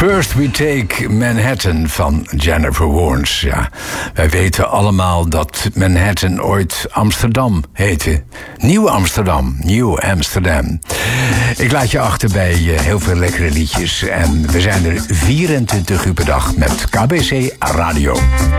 First We Take Manhattan van Jennifer Warnes. Ja, wij weten allemaal dat Manhattan ooit Amsterdam heette. Nieuw Amsterdam, New Amsterdam. Ik laat je achter bij heel veel lekkere liedjes. En we zijn er 24 uur per dag met KBC Radio.